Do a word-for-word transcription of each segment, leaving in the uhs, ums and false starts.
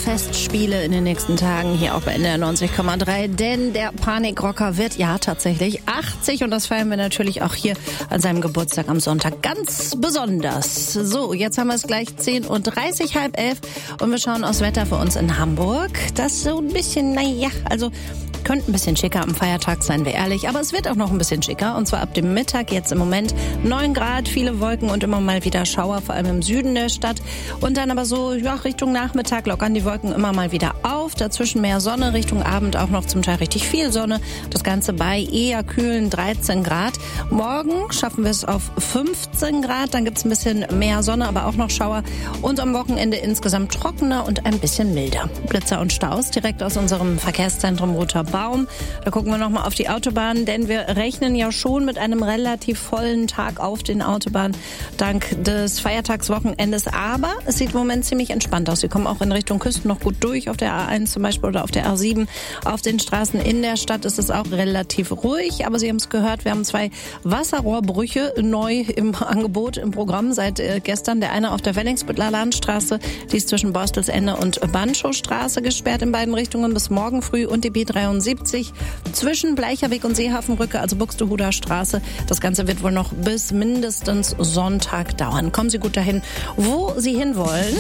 Festspiele in den nächsten Tagen hier auch bei N D R neunzig Komma drei, denn der Panikrocker wird ja tatsächlich achtzig und das feiern wir natürlich auch hier an seinem Geburtstag am Sonntag ganz besonders. So, jetzt haben wir es gleich zehn Uhr dreißig, halb elf und wir schauen aufs Wetter für uns in Hamburg. Das ist so ein bisschen, naja, also könnte ein bisschen schicker am Feiertag, seien wir ehrlich, aber es wird auch noch ein bisschen schicker und zwar ab dem Mittag, jetzt im Moment neun Grad, viele Wolken und immer mal wieder Schauer, vor allem im Süden der Stadt und dann aber so ja, Richtung Nachmittag lockern die Wolken immer mal wieder auf, dazwischen mehr Sonne, Richtung Abend auch noch zum Teil richtig viel Sonne, das Ganze bei eher kühlen dreizehn Grad. Morgen schaffen wir es auf fünfzehn Grad, dann gibt es ein bisschen mehr Sonne, aber auch noch Schauer und am Wochenende insgesamt trockener und ein bisschen milder. Blitzer und Staus direkt aus unserem Verkehrszentrum Roter Baum. Da gucken wir nochmal auf die Autobahn, denn wir rechnen ja schon mit einem relativ vollen Tag auf den Autobahnen dank des Feiertagswochenendes. Aber es sieht im Moment ziemlich entspannt aus. Wir kommen auch in Richtung Küsten noch gut durch, auf der A eins zum Beispiel oder auf der A sieben. Auf den Straßen in der Stadt ist es auch relativ ruhig. Aber Sie haben es gehört, wir haben zwei Wasserrohrbrüche neu im Angebot, im Programm seit äh, gestern. Der eine auf der Wellingsbüttler Landstraße, die ist zwischen Borstelsende und Banschowstraße gesperrt in beiden Richtungen bis morgen früh und die B dreiundsiebzig zwischen Bleicherweg und Seehafenbrücke, also Buxtehuder Straße. Das Ganze wird wohl noch bis mindestens Sonntag dauern. Kommen Sie gut dahin, wo Sie hinwollen.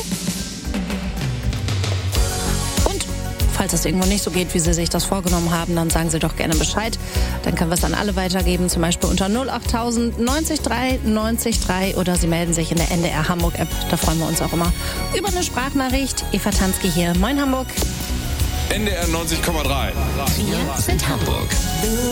Und falls es irgendwo nicht so geht, wie Sie sich das vorgenommen haben, dann sagen Sie doch gerne Bescheid. Dann können wir es an alle weitergeben, zum Beispiel unter null acht tausend neunzig drei neunzig drei oder Sie melden sich in der N D R Hamburg App. Da freuen wir uns auch immer über eine Sprachnachricht. Eva Tansky hier. Moin Hamburg. N D R neunzig Komma drei. Wir sind Hamburg.